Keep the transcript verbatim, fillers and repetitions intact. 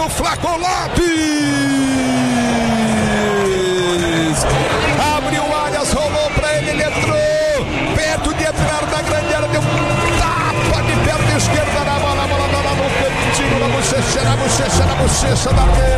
Flaco Lopes. Abriu áreas, rolou pra ele, ele entrou. Perto de entrar na grande área, deu um tapa de perna esquerda na bola. A bola tá lá no cantinho, na bochecha, na bochecha, na bochecha da bola.